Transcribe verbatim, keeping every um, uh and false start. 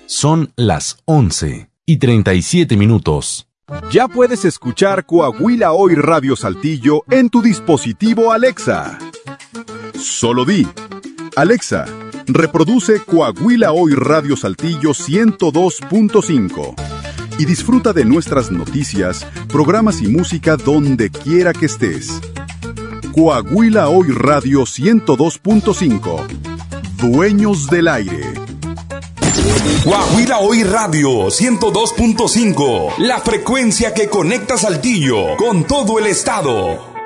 Son las once y treinta y siete minutos. Ya puedes escuchar Coahuila Hoy Radio Saltillo en tu dispositivo Alexa. Solo di: Alexa, reproduce Coahuila Hoy Radio Saltillo ciento dos punto cinco y disfruta de nuestras noticias, programas y música donde quiera que estés. Coahuila Hoy Radio ciento dos punto cinco. Dueños del aire. Coahuila Hoy Radio ciento dos punto cinco. La frecuencia que conecta Saltillo con todo el estado.